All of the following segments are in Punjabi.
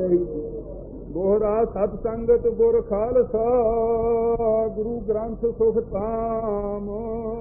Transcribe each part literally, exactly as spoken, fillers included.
ਗੋਹਰਾ ਸਤ ਸੰਗਤ ਗੁਰ ਖਾਲਸਾ ਗੁਰੂ ਗ੍ਰੰਥ ਸੁਖ ਧਾਮ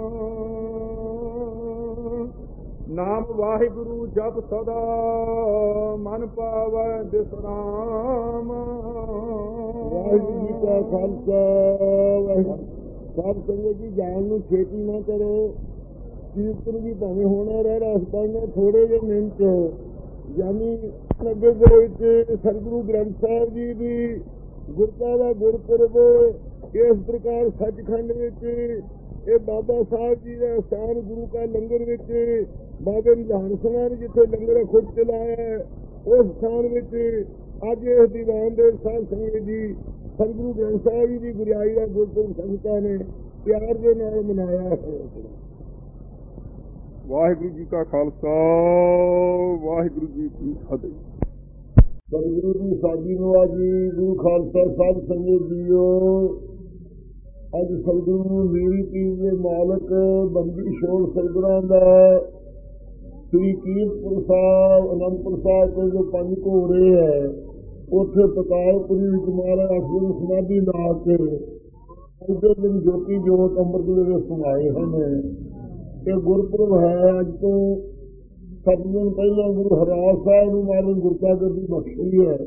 ਨਾਮ ਵਾਹਿਗੁਰੂ ਜਪ ਸਦਾ ਮਨ ਪਾਵੈ ਬਿਸਰਾਮ। ਵਾਹਿਗੁਰੂ ਜੀ ਕਾ ਖਾਲਸਾ ਵਾਹਿਗੁਰੂ। ਸਾਧ ਸੰਗਤ ਜੀ ਜਾਣ ਨੂੰ ਛੇਤੀ ਨਾ ਕਰੋ। ਕੀਰਤਨ ਵੀ ਭਾਵੇਂ ਹੋਣਾ ਰਹਿ ਰਹਾ ਪੜ੍ਹਨਾ ਥੋੜੇ ਜਿਹੇ ਮਿੰਟ ਯਾਨੀ ਅੱਗੇ ਦੇ ਵਿੱਚ ਸਤਿਗੁਰੂ ਗ੍ਰੰਥ ਸਾਹਿਬ ਜੀ ਦੀ ਗੁਰਤਾ ਦਾ ਗੁਰਪੁਰਬ ਇਸ ਪ੍ਰਕਾਰ ਸੱਚਖੰਡ ਵਿੱਚ ਇਹ ਬਾਬਾ ਸਾਹਿਬ ਜੀ ਦਾ ਸਥਾਨ ਗੁਰੂ ਕਾ ਲੰਗਰ ਵਿੱਚ ਬਾਬੇ ਨਿਧਾਨ ਸਿੰਘ ਨੇ ਜਿੱਥੇ ਲੰਗਰ ਖੁਦ ਚਲਾਇਆ ਉਸ ਸਥਾਨ ਵਿੱਚ ਅੱਜ ਇਸ ਦੀਵਾਨ ਦੇ ਸਾਧ ਸੰਗਤ ਜੀ ਸਤਿਗੁਰੂ ਗ੍ਰੰਥ ਸਾਹਿਬ ਜੀ ਦੀ ਗੁਰਿਆਈ ਦਾ ਗੁਰਪੁਰਬ ਸੰਗਤਾਂ ਨੇ ਪਿਆਰ ਦੇ ਨਾਲ ਮਨਾਇਆ ਹੈ। ਵਾਹਿਗੁਰੂ ਜੀ ਕਾ ਖਾਲਸਾ ਵਾਹਿਗੁਰੂ ਜੀ ਕੀ ਫਤਿਹ। ਸਤਿਗੁਰੂ ਦੀ ਸਾਜੀ ਨਵਾਜੀ ਗੁਰੂ ਖਾਲਸਾ ਸਾਧ ਸੰਗਤ ਜੀਓ, ਅੱਜ ਸਤਿਗੁਰੂ ਮੇਰੀ ਪੀਰ ਦੇ ਮਾਲਕ ਬੰਦੀ ਛੋੜ ਸਤਿਗੁਰਾਂ ਦਾ ਸ੍ਰੀ ਕੀਰਤਪੁਰ ਸਾਹਿਬ ਅਨੰਦਪੁਰ ਸਾਹਿਬ ਤੋਂ ਜੋ ਪੰਜ ਘੋੜੇ ਹੈ ਉੱਥੇ ਪਤਾਲਪੁਰੀ ਵਿੱਚ ਮਹਾਰਾਜ ਅਖੀਰ ਸਮਾਧੀ ਲਾ ਕੇ ਉਸੇ ਦਿਨ ਜੋਤੀ ਜੋਤ ਅੰਮ੍ਰਿਤ ਵੇਲੇ ਸਮਾਏ ਹਨ। ਇਹ ਗੁਰਪੁਰਬ ਹੈ। ਅੱਜ ਤੋਂ ਸੱਤ ਦਿਨ ਪਹਿਲਾਂ ਗੁਰੂ ਹਰਿਰਾਜ ਸਾਹਿਬ ਨੂੰ ਮਹਾਰਾਜ ਗੁਰਤਾ ਗੱਦੀ ਬਖਸ਼ੀ ਹੈ।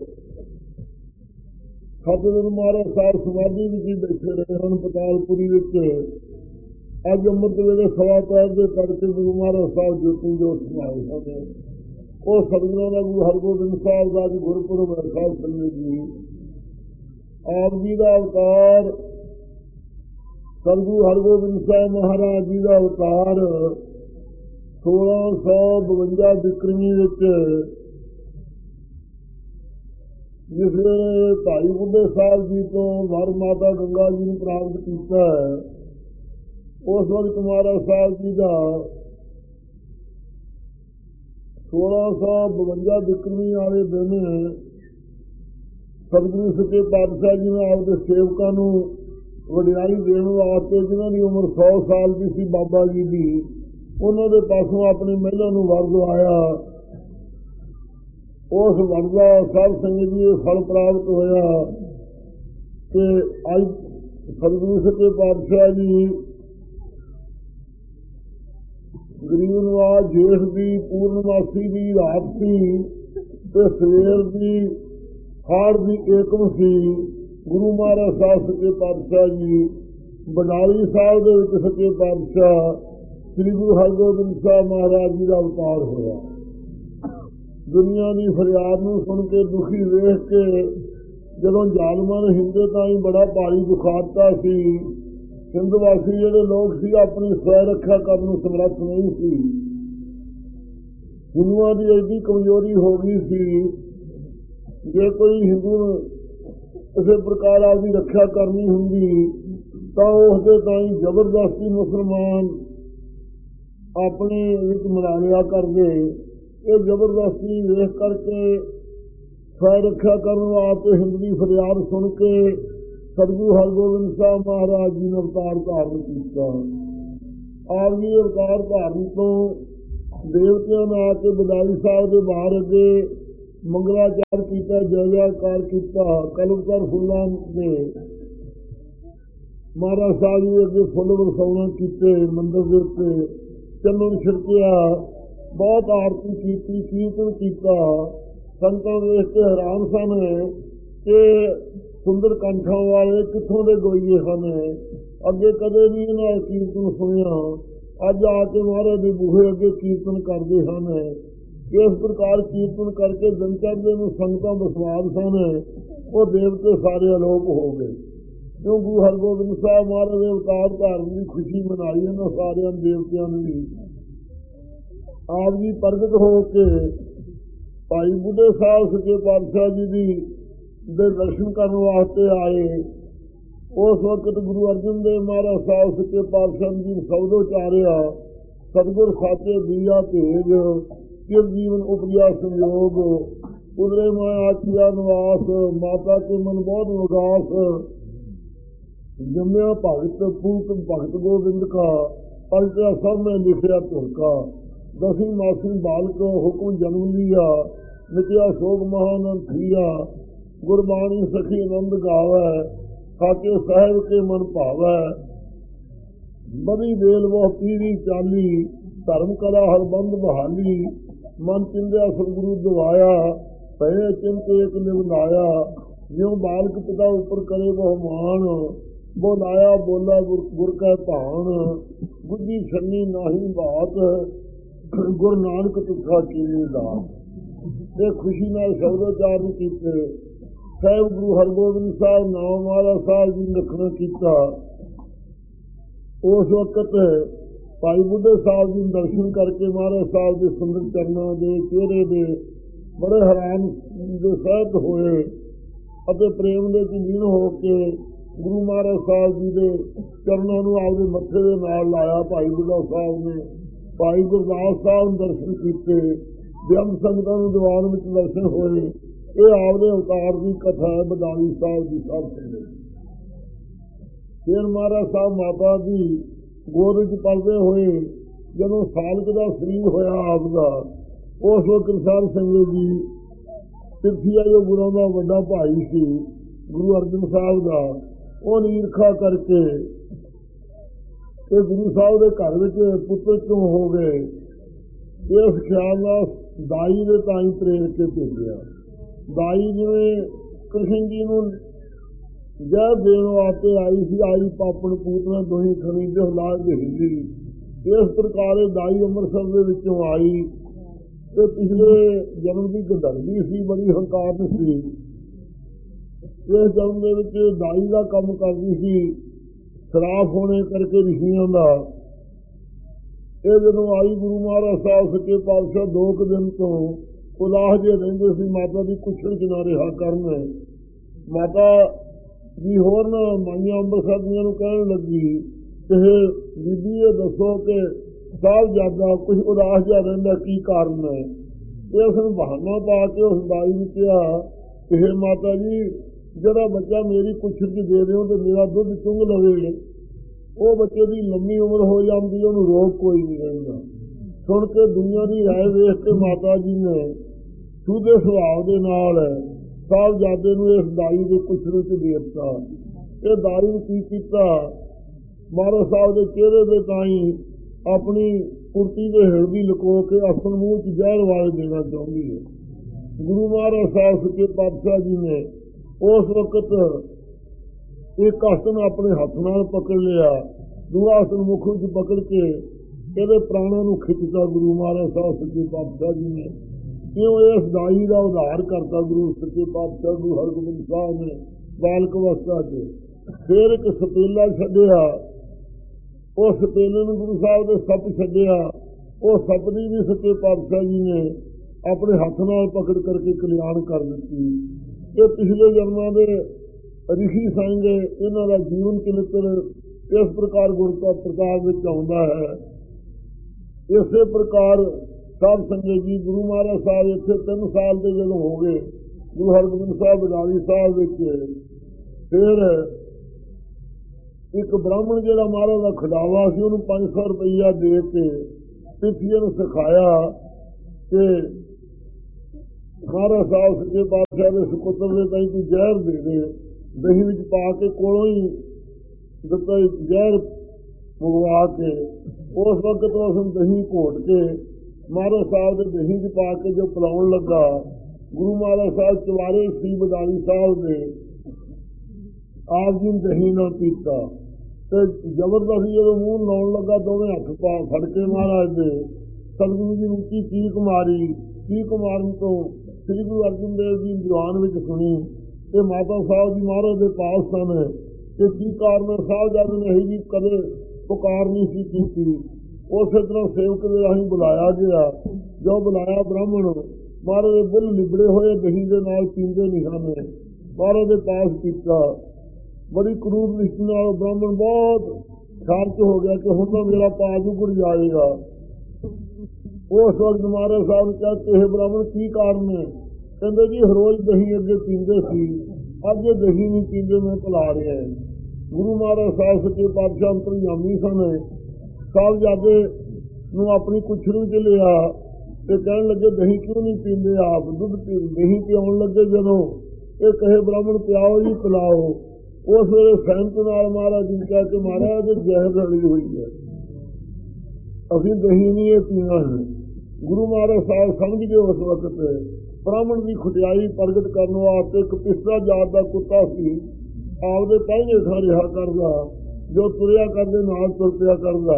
ਸੱਤ ਦਿਨ ਮਹਾਰਾਜ ਸਾਹਿਬ ਸਮਾਧੀ ਵਿੱਚ ਹੀ ਬੈਠੇ ਰਹੇ ਹਨ ਪਤਾਲਪੁਰੀ ਵਿੱਚ। ਅੱਜ ਅੰਮ੍ਰਿਤ ਵੇਲੇ ਸਵਾ ਪੈਰ ਦੇ ਕਰਕੇ ਗੁਰੂ ਮਹਾਰਾਜ ਸਾਹਿਬ ਜੋਤੀ ਜੋਤ ਸਮਾਏ ਹਨ। ਉਹ ਸਤਿਗੁਰਾਂ ਦਾ ਗੁਰੂ ਹਰਗੋਬਿੰਦ ਸਾਹਿਬ ਦਾ ਅੱਜ ਗੁਰਪੁਰਬ ਹੈ। ਸਾਹਿਬ ਸੰਗਤ ਜੀ ਆਪ ਜੀ ਦਾ ਅਵਤਾਰ ਸਤਿਗੁਰੂ ਹਰਗੋਬਿੰਦ ਸਾਹਿਬ ਮਹਾਰਾਜ ਜੀ ਦਾ ਅਵਤਾਰ ਸੋਲਾਂ ਸੌ ਬਵੰਜਾ ਬਿਕਰਮੀ ਵਿੱਚ ਜਿਸ ਵੇਲੇ ਭਾਈ ਬੁੱਢੇ ਸਾਹਿਬ ਜੀ ਤੋਂ ਵਰ ਮਾਤਾ ਗੰਗਾ ਜੀ ਨੂੰ ਪ੍ਰਾਪਤ ਕੀਤਾ ਹੈ, ਉਸ ਵਕਤ ਮਹਾਰਾਜ ਸਾਹਿਬ ਜੀ ਦਾ ਸੋਲਾਂ ਸੌ ਬਵੰਜਾ ਬਿਕਰਮੀ ਵਾਲੇ ਦਿਨ ਸਤਿਗੁਰੂ ਸੱਚੇ ਪਾਤਸ਼ਾਹ ਜੀ ਨੇ ਆਪਦੇ ਸੇਵਕਾਂ ਨੂੰ ਵਡਿਆਈ ਦੇਣ ਵਾਸਤੇ, ਜਿਨ੍ਹਾਂ ਦੀ ਉਮਰ ਸੌ ਸਾਲ ਦੀ ਸੀ ਬਾਬਾ ਜੀ ਦੀ, ਉਹਨਾਂ ਦੇ ਪਾਸੋਂ ਆਪਣੀ ਮਹਿਲਾ ਨੂੰ ਵਰ ਦਵਾਇਆ। ਉਸ ਵਰ ਦਾ ਸਾਧ ਸੰਗਤ ਜੀ ਫਲ ਪ੍ਰਾਪਤ ਹੋਇਆ ਤੇ ਅੱਜ ਸਤਿਗੁਰੂ ਸੱਚੇ ਪਾਤਸ਼ਾਹ ਜੀ ਗਰੀਬ ਨਵਾਜ਼ ਜੇਠ ਦੀ ਪੂਰਨਮਾਸੀ ਦੀ ਰਾਤ ਸੀ ਤੇ ਸਵੇਰ ਦੀ ਹਾੜ ਦੀ ਏਕਮ ਸੀ। ਗੁਰੂ ਮਹਾਰਾਜ ਸਾਹਿਬ ਸੱਚੇ ਪਾਤਸ਼ਾਹ ਜੀ ਬਡਾਲੀ ਸਾਹਿਬ ਦੇ ਵਿੱਚ ਸੱਚੇ ਪਾਤਸ਼ਾਹ ਸ੍ਰੀ ਗੁਰੂ ਹਰਗੋਬਿੰਦ ਸਾਹਿਬ ਮਹਾਰਾਜ ਜੀ ਦਾ ਅਵਤਾਰ ਹੋਇਆ। ਦੁਨੀਆ ਦੀ ਫਰਿਆਦ ਨੂੰ ਸੁਣ ਕੇ ਦੁਖੀ ਵੇਖ ਕੇ ਜਦੋਂ ਜ਼ਾਲਮਾਂ ਨੇ ਹਿੰਦੇ ਤਾਂ ਹੀ ਬੜਾ ਭਾਰੀ ਦੁਖਾਤਾ ਸੀ। ਹਿੰਦ ਵਾਸੀ ਜਿਹੜੇ ਲੋਕ ਸੀ ਆਪਣੀ ਸਵੈ ਰੱਖਿਆ ਕਰਨ ਨੂੰ ਸਮਰੱਥ ਨਹੀਂ ਸੀ। ਹਿੰਦੂਆਂ ਦੀ ਐਡੀ ਕਮਜ਼ੋਰੀ ਹੋ ਗਈ ਸੀ, ਜੇ ਕੋਈ ਹਿੰਦੂ ਕਿਸੇ ਪ੍ਰਕਾਰ ਆਪਦੀ ਰੱਖਿਆ ਕਰਨੀ ਹੁੰਦੀ ਤਾਂ ਉਸਦੇ ਤਾਈਂ ਜ਼ਬਰਦਸਤੀ ਮੁਸਲਮਾਨ ਆਪਣੇ ਵਿੱਚ ਮਿਲਾ ਲਿਆ ਕਰਦੇ। ਇਹ ਜ਼ਬਰਦਸਤੀ ਵੇਖ ਕਰਕੇ ਸਵੈ ਰੱਖਿਆ ਕਰਨ ਵਾਸਤੇ ਹਿੰਦ ਦੀ ਫਰਿਆਦ ਸੁਣ ਕੇ ਸਤਿਗੁਰੂ ਹਰਗੋਬਿੰਦ ਸਾਹਿਬ ਮਹਾਰਾਜ ਜੀ ਨੇ ਅਵਤਾਰ ਧਾਰਨ ਕੀਤਾ। ਆਪ ਜੀ ਅਵਤਾਰ ਧਾਰਨ ਤੋਂ ਦੇਵਤਿਆਂ ਨੇ ਆ ਕੇ ਬਦਾਲੀ ਸਾਹਿਬ ਦੇ ਬਾਹਰ ਅੱਗੇ ਮੰਗਲਾਚਾਰ ਕੀਤਾ, ਜੈ ਜੈਕਾਰ ਕੀਤਾ। ਕਲਮਕਾਰ ਫੁੱਲਾਂ ਨੇ ਮਹਾਰਾਜ ਸਾਹਿਬ ਜੀ ਅੱਗੇ ਫੁੱਲ ਵਰਸਾਉਣਾ ਕੀਤੇ, ਮੰਦਰ ਦੇ ਉੱਤੇ ਚੰਨਣ ਛਿੜਕਿਆ, ਬਹੁਤ ਆਰਤੀ ਕੀਤੀ, ਕੀਰਤਨ ਕੀਤਾ। ਸੰਤਾਂ ਵੇਖ ਕੇ ਹੈਰਾਨ ਸਨ ਕਿ ਸੁੰਦਰ ਕੰਠਾਂ ਵਾਲੇ ਕਿੱਥੋਂ ਦੇ ਗੋਈਏ ਹਨ, ਅੱਗੇ ਕਦੇ ਵੀ ਇਹਨਾਂ ਕੀਰਤਨ ਸੁਣਿਆ। ਅੱਜ ਆ ਕੇ ਮਹਾਰਾਜ ਦੇ ਬੂਹੇ ਅੱਗੇ ਕੀਰਤਨ ਕਰਦੇ ਹਨ। ਇਸ ਪ੍ਰਕਾਰ ਕੀਰਤਨ ਕਰਕੇ ਦਿਨ ਚੜ੍ਹਦੇ ਨੂੰ ਸੰਗਤਾਂ ਵਿਸ਼ਵਾਸ ਸਨ, ਉਹ ਦੇਵਤੇ ਸਾਰੇ ਅਲੋਪ ਹੋ ਗਏ। ਕਿਉਂ ਗੁਰੂ ਹਰਗੋਬਿੰਦ ਸਾਹਿਬ ਮਹਾਰਾਜ ਦੇ ਅਵਤਾਰ ਧਾਰਨ ਦੀ ਖੁਸ਼ੀ ਮਨਾਈ ਇਹਨਾਂ ਸਾਰਿਆਂ ਦੇਵਤਿਆਂ ਨੇ ਵੀ। ਆਪ ਜੀ ਪ੍ਰਗਟ ਹੋ ਕੇ ਭਾਈ ਬੁੱਢੇ ਸਾਹਿਬ ਸੱਚੇ ਪਾਤਸ਼ਾਹ ਜੀ ਦੀ ਦੇ ਦਰਸ਼ਨ ਕਰਨ ਵਾਸਤੇ ਆਏ। ਉਸ ਵਕਤ ਗੁਰੂ ਅਰਜਨ ਦੇਵ ਮਹਾਰਾਜ ਸਾਹਿਬ ਸੱਚੇ ਪਾਤਸ਼ਾਹ ਜੀ ਸ਼ਬਦ ਉਚਾਰਿਆ, ਸਤਿਗੁਰ ਸਾਚੇ ਦੀਆ ਭੇਜ ਚਿਰ ਜੀਵਨ ਉਪਜਿਆ ਸੰਯੋਗ, ਉਦਰੇ ਮੈਂ ਆਖਿਆ ਨਿਵਾਸ, ਮਾਤਾ ਕੇ ਮਨ ਬਹੁਤ ਉਦਾਸ, ਜੰਮਿਆ ਭਗਤ ਪੂਤ ਭਗਤ ਗੋਬਿੰਦ ਕਾ, ਪਲਟਿਆ ਸਭ ਮੈਂ ਲਿਖਿਆ ਧੁਰਕਾ, ਦਸवीं मासी बाल को हुक्म जन्म लिया, ਮਿਟਿਆ ਸੋਗ ਮਹਾਨੰਦ ਥੀਆ। ਗੁਰਬਾਣੀ ਸਖੀ ਆਨੰਦ ਗਾਵੈ, ਸਾਚੇ ਸਾਹਿਬ ਕੇ ਮਨ ਭਾਵੈ। ਬੜੀ ਵੇਲ ਵੋ ਪੀਰੀ ਚਾਲੀ, ਧਰਮ ਕਲਾ ਹਰ ਬੰਦ ਬਹਾਲੀ। ਮਨ ਚਿੰਦਿਆ ਸਤਿਗੁਰੂ ਦਵਾਇਆ, ਪਏ ਚਿੰਤੇ ਇੱਕ ਨਿਵਨਾਇਆ। ਜਿਉ ਬਾਲਕ ਪਿਤਾ ਉੱਪਰ ਕਰੇ ਬਹੁ ਮਾਨ, ਬੋਲਾਇਆ ਬੋਲਾ ਗੁਰ ਗੁਰ ਕੈ ਭਾਣ। ਬੁੱਧੀ ਛੰਨੀ ਨਾਹੀ ਬਾਤ, ਗੁਰੂ ਨਾਨਕ ਤੁਖਾ ਕੀਨੀ ਦਾਤ। ਇਹ ਖੁਸ਼ੀ ਨਾਲ ਸ਼ਬਦੋਚਾਰਨ ਕੀਤੇ। ਸਾਹਿਬ ਗੁਰੂ ਹਰਗੋਬਿੰਦ ਸਾਹਿਬ ਨਾਮ ਮਹਾਰਾਜ ਸਾਹਿਬ ਜੀ ਲਿਖਣਾ ਕੀਤਾ। ਉਸ ਵਕਤ ਭਾਈ ਬੁੱਢੇ ਸਾਹਿਬ ਜੀ ਨੂੰ ਦਰਸ਼ਨ ਕਰਕੇ ਮਹਾਰਾਜ ਸਾਹਿਬ ਦੇ ਸੁੰਦਰ ਚਰਨਾਂ ਦੇ ਚਿਹਰੇ ਦੇ ਬੜੇ ਹੈਰਾਨ ਦੇ ਸਹਿਤ ਹੋਏ ਅਤੇ ਪ੍ਰੇਮ ਦੇ ਧੀਨ ਹੋ ਕੇ ਗੁਰੂ ਮਹਾਰਾਜ ਸਾਹਿਬ ਜੀ ਦੇ ਚਰਨਾਂ ਨੂੰ ਆਪਦੇ ਮੱਥੇ ਦੇ ਨਾਲ ਲਾਇਆ। ਭਾਈ ਬੁੱਢਾ ਸਾਹਿਬ ਨੇ ਭਾਈ ਗੁਰਦਾਸ ਸਾਹਿਬ ਨੂੰ ਦਰਸ਼ਨ ਕੀਤੇ। ਬੇਅੰਤ ਸੰਗਤਾਂ ਨੂੰ ਦੀਵਾਨ ਵਿੱਚ ਦਰਸ਼ਨ ਹੋਏ। ਇਹ ਆਪਦੇ ਅਵਤਾਰ ਦੀ ਕਥਾ ਹੈ ਬਦਾਲੀ ਸਾਹਿਬ ਦੀ ਸਭ ਸੰਗਤ। ਫਿਰ ਮਹਾਰਾਜ ਸਾਹਿਬ ਮਾਤਾ ਦੀ ਗੋਦ ਵਿੱਚ ਪਲਦੇ ਹੋਏ ਜਦੋਂ ਸਾਲਕ ਦਾ ਸਰੀਰ ਹੋਇਆ ਆਪ ਦਾ, ਉਸ ਵਕਤ ਸਾਧ ਸੰਗਤ ਜੀ ਤਿਰਥੀਆ ਜੋ ਗੁਰਾਂ ਦਾ ਵੱਡਾ ਭਾਈ ਸੀ ਗੁਰੂ ਅਰਜਨ ਸਾਹਿਬ ਦਾ, ਉਹ ਈਰਖਾ ਕਰਕੇ ਇਹ ਗੁਰੂ ਸਾਹਿਬ ਦੇ ਘਰ ਵਿੱਚ ਪੁੱਤਰ ਕਿਉਂ ਹੋ ਗਏ, ਇਸ ਖਿਆਲ ਨਾਲ ਦਾਈ ਦੇ ਤਾਂ ਹੀ ਪ੍ਰੇਰ ਕੇ ਭੇਜਿਆ। ਦਾਈ ਜਿਵੇਂ ਕ੍ਰਿਸ਼ਨ ਜੀ ਨੂੰ ਜਹ ਦੇਣ ਵਾਸਤੇ ਆਈ ਸੀ, ਆਈ ਪਾਪਣ ਪੂਤਨਾ ਦੋਹੀ ਖਣੀ ਦੇ ਹਲਾਜ ਹਿੱਲੀ, ਇਸ ਪ੍ਰਕਾਰ ਦਾਈ ਅੰਮ੍ਰਿਤਸਰ ਦੇ ਵਿੱਚੋਂ ਆਈ ਤੇ ਪਿਛਲੇ ਜਨਮ ਦੀ ਗੰਧਰਵੀ ਸੀ, ਬੜੀ ਹੰਕਾਰ ਸੀ। ਇਸ ਜਨਮ ਦੇ ਵਿੱਚ ਦਾਈ ਦਾ ਕੰਮ ਕਰਦੀ ਸੀ, ਸ਼ਰਾਫ ਹੋਣੇ ਕਰਕੇ ਰਿਸ਼ੀਆਂ ਦਾ। ਇਹ ਜਦੋਂ ਆਈ ਗੁਰੂ ਮਹਾਰਾਜ ਸਾਹਿਬ ਸੱਚੇ ਪਾਤਸ਼ਾਹ ਦੋ ਕੁ ਦਿਨ ਤੋਂ ਉਦਾਸ ਜੇ ਰਹਿੰਦੇ ਸੀ, ਮਾਤਾ ਦੀ ਕੁਛੜ ਚ ਨਾ ਰਿਹਾ ਕਰਨ। ਮਾਤਾ ਜੀ ਹੋਰ ਨਾ ਮਾਈਆਂ ਅੰਮ੍ਰਿਤਸਰ ਦੀਆਂ ਨੂੰ ਕਹਿਣ ਲੱਗੀ ਕਿ ਬੀਬੀ ਇਹ ਦੱਸੋ ਕਿ ਸਾਹਿਬਜ਼ਾਦਾ ਕੁਝ ਉਦਾਸ ਜਿਹਾ ਰਹਿੰਦਾ, ਕੀ ਕਾਰਨ ਹੈ? ਇਹ ਉਸਨੂੰ ਬਹਾਨਾ ਪਾ ਕੇ ਉਸ ਦਾਈ ਨੂੰ ਕਿਹਾ, ਇਹ ਮਾਤਾ ਜੀ ਜਿਹੜਾ ਬੱਚਾ ਮੇਰੀ ਕੁਛੜ ਚ ਦੇ ਦਿਓ ਤੇ ਮੇਰਾ ਦੁੱਧ ਚੁੰਘ ਲਵੇ, ਉਹ ਬੱਚੇ ਦੀ ਲੰਮੀ ਉਮਰ ਹੋ ਜਾਂਦੀ, ਉਹਨੂੰ ਰੋਗ ਕੋਈ ਨਹੀਂ ਰਹਿੰਦਾ। ਸੁਣ ਕੇ ਦੁਨੀਆ ਦੀ ਰਾਏ ਵੇਖ ਕੇ ਮਾਤਾ ਜੀ ਨੇ ਸੁਧੇ ਸੁਭਾਅ ਦੇ ਨਾਲ ਸਾਹਿਬਜ਼ਾਦੇ ਨੂੰ ਇਸ ਦਾਈ ਦੇ ਕੁਛੜ ਚ ਦੇ ਦਿੱਤਾ। ਇਹ ਦਾਈ ਨੂੰ ਕੀ ਕੀਤਾ, ਮਹਾਰਾਜ ਸਾਹਿਬ ਦੇ ਚਿਹਰੇ ਦੇ ਤਾਈਂ ਆਪਣੀ ਕੁਰਤੀ ਦੇ ਹਿਰਦੀ ਲੁਕੋ ਕੇ ਅਸਲ ਮੂੰਹ ਚ ਜ਼ਹਿਰ ਵਾਲੇ ਦੇਣਾ ਚਾਹੁੰਦੀ ਹੈ। ਗੁਰੂ ਮਹਾਰਾਜ ਸਾਹਿਬ ਸੱਚੇ ਪਾਤਸ਼ਾਹ ਜੀ ਨੇ ਉਸ ਵਕਤ ਇੱਕ ਆਸਨ ਆਪਣੇ ਹੱਥ ਨਾਲ ਪਕੜ ਲਿਆ, ਦੂਆ ਆਸਨ ਮੁੱਖ ਵਿੱਚ ਪਕੜ ਕੇ ਇਹਦੇ ਪ੍ਰਾਣਾਂ ਨੂੰ ਖਿੱਚਦਾ ਗੁਰੂ ਮਹਾਰਾਜ ਸਾਹਿਬ ਸੱਚੇ ਪਾਤਸ਼ਾਹ ਜੀ ਨੇ। ਕਿਉਂ ਇਸ ਦਾਈ ਦਾ ਉਧਾਰ ਕਰਤਾ ਗੁਰੂ ਸੱਚੇ ਪਾਤਸ਼ਾਹ ਗੁਰੂ ਹਰਗੋਬਿੰਦ ਸਾਹਿਬ ਨੇ ਬਾਲਕ ਅਵਸਥਾ ਚ। ਫਿਰ ਇੱਕ ਸਪੇਲਾ ਛੱਡਿਆ, ਉਹ ਸਪੇਲੇ ਨੂੰ ਗੁਰੂ ਸਾਹਿਬ ਦੇ ਸੱਪ ਛੱਡਿਆ, ਉਹ ਸੱਪ ਦੀ ਵੀ ਸੱਚੇ ਪਾਤਸ਼ਾਹ ਜੀ ਨੇ ਆਪਣੇ ਹੱਥ ਨਾਲ ਪਕੜ ਕਰਕੇ ਕਲਿਆਣ ਕਰ ਦਿੱਤੀ। ਇਹ ਪਿਛਲੇ ਜਨਮਾਂ ਦੇ ਰਿਸ਼ੀ ਸੰਗ ਇਹਨਾਂ ਦਾ ਜੀਵਨ ਚਰਿੱਤਰ ਇਸ ਪ੍ਰਕਾਰ ਗੁਰਤਾ ਪ੍ਰਤਾਪ ਵਿੱਚ ਆਉਂਦਾ ਹੈ। ਇਸੇ ਪ੍ਰਕਾਰ ਸਾਧ ਸੰਗਤ ਜੀ ਗੁਰੂ ਮਹਾਰਾਜ ਸਾਹਿਬ ਇੱਥੇ ਤਿੰਨ ਸਾਲ ਦੇ ਜਦੋਂ ਹੋ ਗਏ, ਗੁਰੂ ਹਰਗੋਬਿੰਦ ਸਾਹਿਬ ਬਦਾਲੀ ਸਾਹਿਬ ਵਿੱਚ ਫਿਰ ਇੱਕ ਬ੍ਰਾਹਮਣ ਜਿਹੜਾ ਮਹਾਰਾਜ ਦਾ ਖਿਡਾਵਾ ਸੀ, ਉਹਨੂੰ ਪੰਜ ਸੌ ਰੁਪਈਆ ਦੇ ਕੇ ਤਿੱਥੀਏ ਨੂੰ ਸਿਖਾਇਆ ਕਿ ਮਹਾਰਾਜ ਸਾਹਿਬ ਸੱਚੇ ਪਾਤਸ਼ਾਹ ਦੇ ਸੁਪੁੱਤਰ ਦੇ ਤਾਈਂ ਤੂੰ ਜ਼ਹਿਰ ਦੇ ਦੇ, ਦਹੀਂ ਵਿੱਚ ਪਾ ਕੇ ਕੋਲੋਂ ਹੀ ਦਿੱਤਾ ਜ਼ਹਿਰ ਮੰਗਵਾ ਕੇ। ਉਸ ਵਕਤ ਉਸਨੂੰ ਦਹੀਂ ਘੋਟ ਕੇ ਮਹਾਰਾਜ ਸਾਹਿਬ ਦੇ ਦਹੀਂ ਚ ਪਾ ਕੇ ਜੋ ਪਿਲਾਉਣ ਲੱਗਾ, ਗੁਰੂ ਮਹਾਰਾਜ ਸਾਹਿਬ ਚਵਾਰੇ ਸੀ ਬਦਾਲੀ ਸਾਹਿਬ ਦੇ, ਆਪ ਜੀ ਨੇ ਦਹੀਂ ਨਾਲ ਪੀਤਾ ਤੇ ਜ਼ਬਰਦਸਤੀ ਜਦੋਂ ਮੂੰਹ ਲਾਉਣ ਲੱਗਾ ਦੋਵੇਂ ਹੱਥ ਪਾ ਫੜ ਕੇ ਮਹਾਰਾਜ ਦੇ ਸਤਿਗੁਰੂ ਜੀ ਨੂੰ ਉੱਚੀ ਚੀਕ ਮਾਰੀ। ਚੀਕ ਮਾਰਨ ਤੋਂ ਸ੍ਰੀ ਗੁਰੂ ਅਰਜਨ ਦੇਵ ਜੀ ਦੀਵਾਨ ਵਿੱਚ ਸੁਣੀ ਤੇ ਮਾਤਾ ਸਾਹਿਬ ਜੀ ਮਹਾਰਾਜ ਦੇ ਪਾਸ ਸਨ ਕਿ ਕੀ ਕਾਰਨ ਸਾਹਿਬਜ਼ਾਦੇ ਨੇ ਇਹੀ ਜੀ ਕਦੇ ਪੁਕਾਰ ਨਹੀਂ ਸੀ ਕੀਤੀ। ਉਸੇ ਤਰ੍ਹਾਂ ਸੇਵਕ ਦੇ ਰਾਹੀਂ ਬੁਲਾਇਆ ਗਿਆ। ਜੋ ਬੁਲਾਇਆ ਬ੍ਰਾਹਮਣ ਮਹਾਰਾਜ ਦੇ ਬੁੱਲ ਲਿਬੜੇ ਹੋਏ ਦਹੀਂ ਦੇ ਨਾਲ ਪੀਂਦੇ ਨਹੀਂ ਹਨ, ਮਹਾਰਾਜ ਦੇ ਪਾਸ ਕੀਤਾ। ਬੜੀ ਕਰੂਰ ਦ੍ਰਿਸ਼ਟੀ ਨਾਲ ਬ੍ਰਾਹਮਣ ਬਹੁਤ ਖਰਚ ਹੋ ਗਿਆ ਕਿ ਹੁਣ ਤਾਂ ਮੇਰਾ ਪਾਸ ਉਗੜ ਜਾਏਗਾ। ਉਸ ਵਕਤ ਮਹਾਰਾਜ ਸਾਹਿਬ ਨੇ ਕਿਹਾ ਕਿ ਇਹ ਬ੍ਰਾਹਮਣ ਕੀ ਕਾਰਨ ਹੈ? ਕਹਿੰਦੇ ਜੀ ਰੋਜ਼ ਦਹੀਂ ਅੱਗੇ ਪੀਂਦੇ ਸੀ, ਅੱਜ ਇਹ ਦਹੀਂ ਨਹੀਂ ਪੀਂਦੇ, ਮੈਂ ਭੁਲਾ ਰਿਹਾ। ਗੁਰੂ ਮਹਾਰਾਜ ਸਾਹਿਬ ਸੱਚੇ ਪਾਤਸ਼ਾਹ ਅੰਤਰਜਾਮੀ ਸਨ। ਸਾਹਿਬਜ਼ਾਦੇ ਨੂੰ ਆਪਣੀ ਕੁਛੜ ਵਿੱਚ ਲਿਆ ਤੇ ਕਹਿਣ ਲੱਗੇ ਦਹੀਂ ਕਿਉਂ ਨਹੀਂ ਪੀਂਦੇ ਆਪ, ਦੁੱਧ ਪੀ ਦਹੀਂ ਪਿਆਉਣ ਲੱਗੇ ਜਦੋਂ ਇਹ ਕਹੇ ਬ੍ਰਾਹਮਣ ਪਿਆਓ ਜੀ ਪਿਲਾਓ। ਉਸ ਵੇਲੇ ਸਹਿਮਤ ਨਾਲ ਮਹਾਰਾਜ ਜੀ ਕਹਿ ਕੇ ਮਹਾਰਾਜ ਇਹ ਜ਼ਹਿਰ ਰਲੀ ਹੋਈ ਹੈ, ਅਸੀਂ ਦਹੀਂ ਨਹੀਂ ਇਹ ਪੀਣਾ ਹੈ। ਗੁਰੂ ਮਹਾਰਾਜ ਸਾਹਿਬ ਸਮਝ ਗਏ ਉਸ ਵਕਤ ਬ੍ਰਾਹਮਣ ਦੀ ਖੁਟਿਆਈ ਪ੍ਰਗਟ ਕਰਨ ਵਾਸਤੇ ਇੱਕ ਪਿਸਰਾ ਜਾਤ ਦਾ ਕੁੱਤਾ ਸੀ, ਆਪਦੇ ਪਹਿਲੇ ਥਾਂ ਰਿਹਾ ਕਰਦਾ, ਜੋ ਤੁਰਿਆ ਕਰਦੇ ਨਾਲ ਤੁਰ ਪਿਆ ਕਰਦਾ।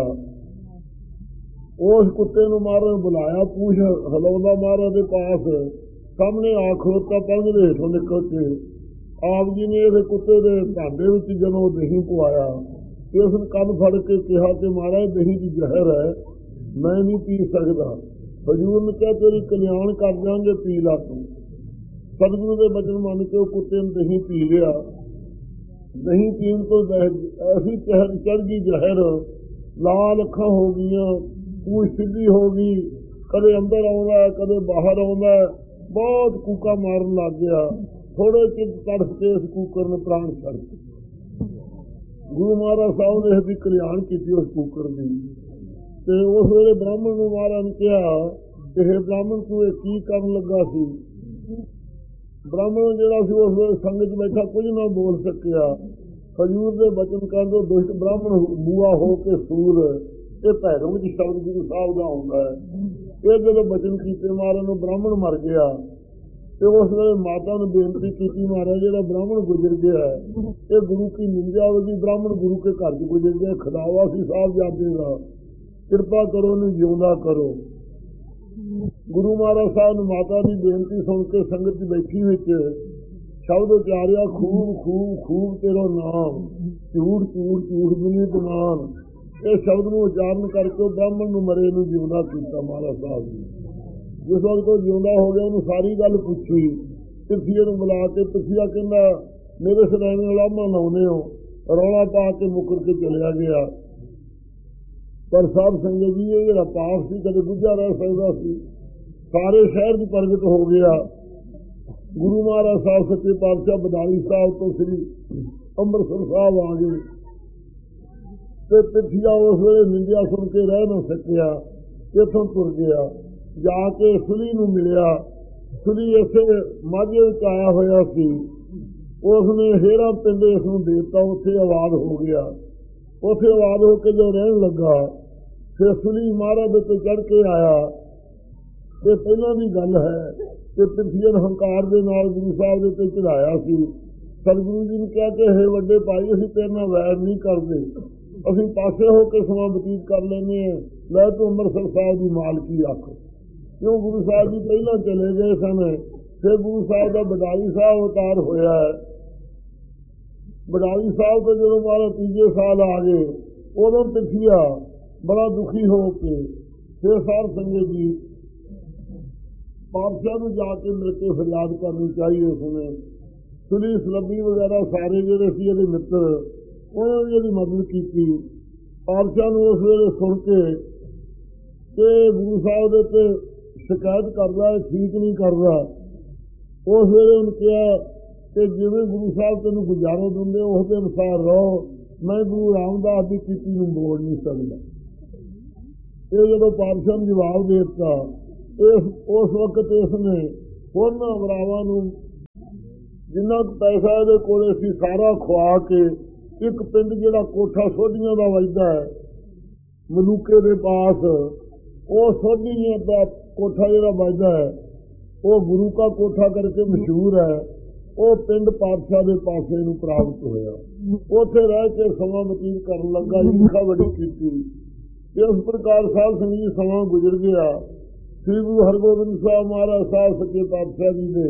ਉਸ ਕੁੱਤੇ ਨੂੰ ਮਹਾਰਾਜ ਬੁਲਾਇਆ, ਪੂਛ ਹਿਲਾਉਂਦਾ ਮਹਾਰਾਜ ਦੇ ਪਾਸ, ਸਾਹਮਣੇ ਆ ਖਲੋਤਾ ਪਹਿਲੇ ਹੇਠੋਂ ਨਿਕਲ ਕੇ। ਆਪ ਜੀ ਨੇ ਇਹਦੇ ਕੁੱਤੇ ਦੇ ਭਾਂਡੇ ਵਿੱਚ ਜਦੋਂ ਦਹੀਂ ਪਵਾਇਆ ਤੇ ਉਸ ਨੂੰ ਕੰਨ ਫੜ ਕੇ ਕਿਹਾ ਕਿ ਮਹਾਰਾਜ ਦਹੀਂ ਦੀ ਜ਼ਹਿਰ ਹੈ, ਮੈਂ ਨਹੀਂ ਪੀ ਸਕਦਾ। ਹਜ਼ੂਰ ਨੇ ਕਿਹਾ ਤੇਰੀ ਕਲਿਆਣ ਕਰ ਦਿਆਂਗੇ, ਪੀ ਲਾ ਤੂੰ। ਸਤਿਗੁਰੂ ਦੇ ਬਚਨ ਮੰਨ ਕੇ ਉਹ ਕੁੱਤੇ ਨੇ ਦਹੀਂ ਪੀ ਲਿਆ। ਦਹੀਂ ਪੀਣ ਤੋਂ ਐਸੀ ਚਹਿਰ ਚੜ ਗਈ ਜ਼ਹਿਰ, ਲਾਲ ਅੱਖਾਂ ਹੋ ਗਈਆਂ, ਪੂਛ ਸਿੱਧੀ ਹੋ ਗਈ, ਕਦੇ ਅੰਦਰ ਆਉਂਦਾ ਕਦੇ ਬਾਹਰ ਆਉਂਦਾ, ਬਹੁਤ ਕੂਕਾ ਮਾਰਨ ਲੱਗ ਗਿਆ। ਥੋੜੇ ਚਿਰ ਤੜਫ ਕੇ ਇਸ ਕੂਕਰ ਨੇ ਪ੍ਰਾਣ ਛੱਡ ਦਿੱਤੇ। ਗੁਰੂ ਮਹਾਰਾਜ ਸਾਹਿਬ ਨੇ ਇਹਦੀ ਕਲਿਆਣ ਕੀਤੀ ਉਸ ਕੂਕਰ ਦੀ। ਤੇ ਉਸ ਵੇਲੇ ਬ੍ਰਾਹਮਣ ਨੂੰ ਮਹਾਰਾਜ ਨੇ ਕਿਹਾ ਕਿ ਇਹ ਬ੍ਰਾਹਮਣ ਤੂੰ ਇਹ ਕੀ ਕਰਨ ਲੱਗਾ ਸੀ। ਬ੍ਰਾਹਮਣ ਜਿਹੜਾ ਸੀ ਉਸ ਵੇਲੇ ਸੰਗਤ ਚ ਬੈਠਾ ਕੁਝ ਨਾ ਬੋਲ ਸਕਿਆ। ਹਜ਼ੂਰ ਦੇ ਬਚਨ ਕਹਿੰਦੇ ਦੁਸ਼ਟ ਬ੍ਰਾਹਮਣ ਮੂਆ ਹੋ ਕੇ ਸੂਰ, ਇਹ ਭੈਰੋਂ ਵਿੱਚ ਸ਼ਬਦ ਗੁਰੂ ਸਾਹਿਬ ਦਾ ਆਉਂਦਾ ਹੈ। ਇਹ ਜਦੋਂ ਬਚਨ ਕੀਤੇ ਮਹਾਰਾਜ ਨੂੰ ਬ੍ਰਾਹਮਣ ਮਰ ਗਿਆ ਤੇ ਉਸ ਵੇਲੇ ਮਾਤਾ ਨੂੰ ਬੇਨਤੀ ਕੀਤੀ ਮਹਾਰਾਜ ਜਿਹੜਾ ਬ੍ਰਾਹਮਣ ਗੁਜ਼ਰ ਗਿਆ ਇਹ ਗੁਰੂ ਕੀ ਨਿੰਦਿਆ ਹੋਗੀ, ਬ੍ਰਾਹਮਣ ਗੁਰੂ ਕੇ ਘਰ ਚ ਗੁਜ਼ਰ ਗਿਆ, ਖਦਾਵਾ ਸੀ ਸਾਹਿਬ ਜਾਦੇ ਦਾ, ਕਿਰਪਾ ਕਰੋ ਨੂੰ ਜਿਉਂਦਾ ਕਰੋ। ਗੁਰੂ ਮਹਾਰਾਜ ਸਾਹਿਬ ਨੇ ਮਾਤਾ ਦੀ ਬੇਨਤੀ ਸੁਣ ਕੇ ਸੰਗਤ ਚ ਬੈਠੀ ਵਿੱਚ ਸ਼ਬਦ ਉਚਾਰਿਆ, ਖੂਬ ਖੂਬ ਖੂਬ ਤੇਰਾ ਨਾਮ, ਝੂਠ ਝੂਠ ਝੂਠ ਬੁਨੀ ਤਮਾਨ। ਇਹ ਸ਼ਬਦ ਨੂੰ ਉਚਾਰਨ ਕਰਕੇ ਬ੍ਰਾਹਮਣ ਨੂੰ ਮਰੇ ਨੂੰ ਜਿਉਂਦਾ ਕੀਤਾ ਮਹਾਰਾਜ ਸਾਹਿਬ ਨੇ। ਜਿਸ ਵਕਤ ਉਹ ਜਿਉਂਦਾ ਹੋ ਗਿਆ ਉਹਨੂੰ ਸਾਰੀ ਗੱਲ ਪੁੱਛੀ, ਪਿਰਥੀਏ ਨੂੰ ਬੁਲਾ ਕੇ ਪਿਰਥੀਆ ਕਹਿੰਦਾ ਮੇਰੇ ਸदैਵੇਂ ਲਾਮਾ ਲਾਉਂਦੇ ਹੋ, ਰੌਲਾ ਪਾ ਕੇ ਮੁੱਕਰ ਕੇ ਚਲਿਆ ਗਿਆ। ਪਰ ਸਾਧ ਸੰਗਤ ਜੀ ਇਹ ਜਿਹੜਾ ਪਾਪ ਸੀ ਕਦੇ ਬੁੱਝਾ ਰਹਿ ਸਕਦਾ ਸੀ, ਸਾਰੇ ਸ਼ਹਿਰ ਚ ਪ੍ਰਗਟ ਹੋ ਗਿਆ। ਗੁਰੂ ਮਹਾਰਾਜ ਸਾਹਿਬ ਸੱਚੇ ਪਾਤਸ਼ਾਹ ਬਦਾਲੀ ਸਾਹਿਬ ਤੋਂ ਸ੍ਰੀ ਅੰਮ੍ਰਿਤਸਰ ਸਾਹਿਬ ਆ ਗਏ ਤੇ ਪਿਰਥੀਆ ਉਸ ਵੇਲੇ ਨਿੰਦਿਆ ਸੁਣ ਕੇ ਰਹਿ ਨਾ ਸਕਿਆ, ਇੱਥੋਂ ਤੁਰ ਗਿਆ, ਜਾ ਕੇ ਸੁਲੀ ਨੂੰ ਮਿਲਿਆ। ਸੁਲੀ ਇਸੇ ਮਾਝੇ ਵਿੱਚ ਆਇਆ ਹੋਇਆ ਸੀ, ਉਸਨੇ ਹੇਰਾ ਪਿੰਡ ਇਸ ਨੂੰ ਦੇ ਦਿੱਤਾ, ਉੱਥੇ ਆਵਾਜ਼ ਹੋ ਗਿਆ। ਉੱਥੇ ਆਵਾਜ਼ ਹੋ ਕੇ ਜੋ ਰਹਿਣ ਲੱਗਾ ਫਿਰ ਸੁਲੀ ਮਹਾਰਾਜ ਦੇ ਉੱਤੇ ਚੜ੍ਹ ਕੇ ਆਇਆ। ਇਹ ਪਹਿਲਾਂ ਦੀ ਗੱਲ ਹੈ ਕਿ ਪਿਰਥੀਏ ਹੰਕਾਰ ਦੇ ਨਾਲ ਗੁਰੂ ਸਾਹਿਬ ਦੇ ਉੱਤੇ ਚੜਾਇਆ ਸੀ। ਸਤਿਗੁਰੂ ਜੀ ਨੇ ਕਿਹਾ ਕਿ ਇਹ ਵੱਡੇ ਭਾਈ ਅਸੀਂ ਤੇਰੇ ਨਾਲ ਵੈਰ ਨਹੀਂ ਕਰਦੇ, ਅਸੀਂ ਪਾਸੇ ਹੋ ਕੇ ਸਮਾਂ ਬਤੀਤ ਕਰ ਲੈਂਦੇ ਹਾਂ, ਲੈ ਤੂੰ ਅੰਮ੍ਰਿਤਸਰ ਸਾਹਿਬ ਦੀ ਮਾਲਕੀ ਰੱਖ। ਕਿਉਂ ਗੁਰੂ ਸਾਹਿਬ ਜੀ ਪਹਿਲਾਂ ਚਲੇ ਗਏ ਸਨ, ਫਿਰ ਗੁਰੂ ਸਾਹਿਬ ਦਾ ਬਡਾਲੀ ਸਾਹਿਬ ਅਵਤਾਰ ਹੋਇਆ ਹੈ। ਬਡਾਲੀ ਸਾਹਿਬ ਤੋਂ ਜਦੋਂ ਮਾਰਾ ਤੀਜੇ ਸਾਲ ਆ ਗਏ ਉਦੋਂ ਪਿਰਥੀਆ ਬੜਾ ਦੁਖੀ ਹੋ ਕੇ ਫਿਰ ਸਾਧ ਸੰਗਤ ਜੀ ਪਾਤਸ਼ਾਹ ਨੂੰ ਜਾ ਕੇ ਮਿਲ ਕੇ ਫਰਿਆਦ ਕਰਨੀ ਚਾਹੀਏ। ਉਸਨੇ ਸੁਲੀ ਸਲੱਬੀ ਵਗੈਰਾ ਸਾਰੇ ਜਿਹੜੇ ਸੀ ਇਹਦੇ ਮਿੱਤਰ ਉਹਨਾਂ ਨੇ ਇਹਦੀ ਮਦਦ ਕੀਤੀ। ਪਾਤਸ਼ਾਹ ਨੂੰ ਉਸ ਵੇਲੇ ਸੁਣ ਕੇ ਕਿ ਗੁਰੂ ਸਾਹਿਬ ਦੇ ਉੱਤੇ ਸ਼ਿਕਾਇਤ ਕਰਦਾ ਹੈ, ਠੀਕ ਨਹੀਂ ਕਰਦਾ। ਉਸ ਵੇਲੇ ਉਹਨੇ ਕਿਹਾ ਕਿ ਜਿਵੇਂ ਗੁਰੂ ਸਾਹਿਬ ਤੈਨੂੰ ਗੁਜ਼ਾਰਾ ਦਿੰਦੇ ਉਸ ਦੇ ਅਨੁਸਾਰ ਰਹੋ, ਮੈਂ ਗੁਰੂ ਰਾਮਦਾਸ ਦੀ ਕੀਤੀ ਨੂੰ ਮੋੜ ਨਹੀਂ ਸਕਦਾ। ਇਹ ਜਦੋਂ ਪਾਤਸ਼ਾਹ ਨੂੰ ਜਵਾਬ ਦੇ ਦਿੱਤਾ ਇਸ ਉਸ ਵਕਤ ਇਸਨੇ ਹੋਰਨਾਂ ਭਰਾਵਾਂ ਨੂੰ ਜਿੰਨਾ ਕੁ ਪੈਸਾ ਇਹਦੇ ਕੋਲੇ ਸੀ ਸਾਰਾ ਖਵਾ ਕੇ ਇੱਕ ਪਿੰਡ ਜਿਹੜਾ ਕੋਠਾ ਸੋਢੀਆਂ ਦਾ ਵੱਜਦਾ ਹੈ ਮਲੂਕੇ ਦੇ ਪਾਸ, ਉਹ ਸੋਢੀਆਂ ਦਾ ਕੋਠਾ ਜਿਹੜਾ ਵੱਜਦਾ ਹੈ ਉਹ ਗੁਰੂ ਕਾ ਕੋਠਾ ਕਰਕੇ ਮਸ਼ਹੂਰ ਹੈ। ਉਹ ਪਿੰਡ ਪਾਤਸ਼ਾਹ ਦੇ ਪਾਸੇ ਨੂੰ ਪ੍ਰਾਪਤ ਹੋਇਆ। ਉੱਥੇ ਰਹਿ ਕੇ ਸਮਾਂ ਬਤੀਤ ਕਰਨ ਲੱਗਾ, ਲਿਖਾ ਬੜੀ ਕੀਤੀ। ਇਸ ਪ੍ਰਕਾਰ ਸਾਧ ਸੰਗਤ ਜੀ ਸਮਾਂ ਗੁਜ਼ਰ ਗਿਆ। ਸ੍ਰੀ ਗੁਰੂ ਹਰਗੋਬਿੰਦ ਸਾਹਿਬ ਮਹਾਰਾਜ ਸਾਹਿਬ ਸੱਚੇ ਪਾਤਸ਼ਾਹ ਜੀ ਦੇ